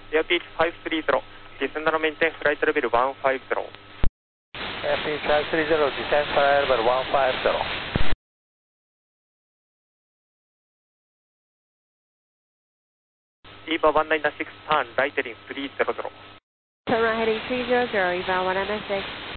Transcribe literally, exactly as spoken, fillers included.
Airpeak five three zero, descend and maintain flight level one five zero. Airpeak five three zero, descend flight level one five zero. EVA one nine six, turn right heading three zero zero. Turn right heading three zero zero, EVA one nine six.